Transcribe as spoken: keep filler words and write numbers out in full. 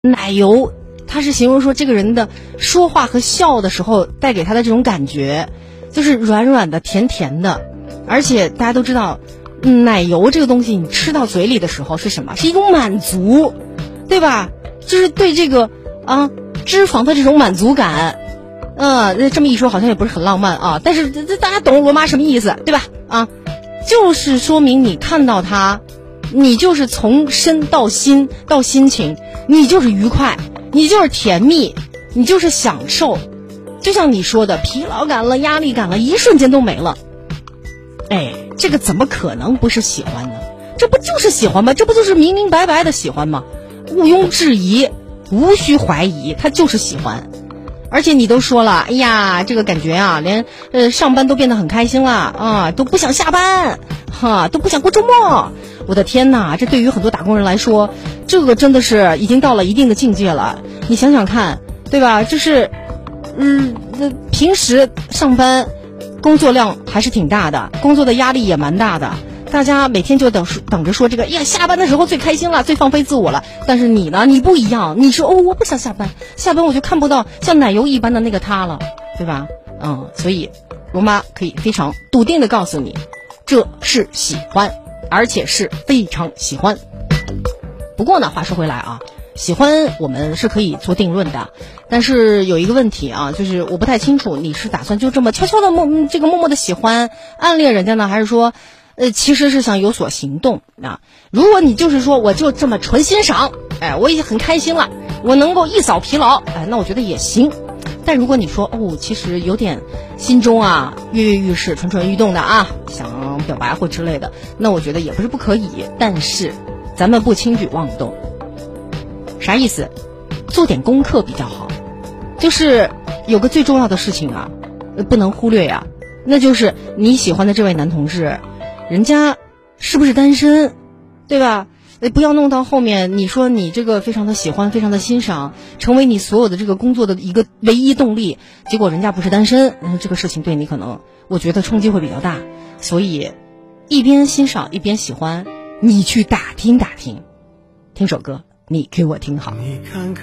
奶油它是形容说这个人的说话和笑的时候带给他的这种感觉，就是软软的甜甜的。而且大家都知道，奶油这个东西你吃到嘴里的时候是什么？是一种满足，对吧？就是对这个啊脂肪的这种满足感。嗯，这么一说好像也不是很浪漫啊，但是这大家懂罗妈什么意思，对吧？啊，就是说明你看到它，你就是从身到心到心情，你就是愉快，你就是甜蜜，你就是享受。就像你说的，疲劳感了，压力感了，一瞬间都没了。哎，这个怎么可能不是喜欢呢？这不就是喜欢吗？这不就是明明白白的喜欢吗？毋庸置疑，无需怀疑，他就是喜欢。而且你都说了，哎呀，这个感觉啊，连呃上班都变得很开心了啊，都不想下班，哈，都不想过周末。我的天哪，这对于很多打工人来说，这个真的是已经到了一定的境界了。你想想看，对吧？就是，嗯，平时上班工作量还是挺大的，工作的压力也蛮大的。大家每天就等等着说这个，呀，下班的时候最开心了，最放飞自我了。但是你呢，你不一样，你说哦，我不想下班，下班我就看不到像奶油一般的那个他了，对吧？嗯，所以罗妈可以非常笃定的告诉你，这是喜欢，而且是非常喜欢。不过呢，话说回来啊，喜欢我们是可以做定论的，但是有一个问题啊，就是我不太清楚你是打算就这么悄悄的默这个默默的喜欢暗恋人家呢，还是说呃，其实是想有所行动啊。如果你就是说我就这么纯欣赏，哎，我已经很开心了，我能够一扫疲劳，哎，那我觉得也行。但如果你说哦，其实有点心中啊跃跃欲试、蠢蠢欲动的啊，想表白或之类的，那我觉得也不是不可以。但是咱们不轻举妄动。啥意思？做点功课比较好。就是有个最重要的事情啊，不能忽略呀，那就是你喜欢的这位男同志，人家是不是单身，对吧？不要弄到后面你说你这个非常的喜欢，非常的欣赏，成为你所有的这个工作的一个唯一动力，结果人家不是单身，嗯，这个事情对你可能我觉得冲击会比较大。所以一边欣赏一边喜欢，你去打听打听。听首歌，你给我听好。你看看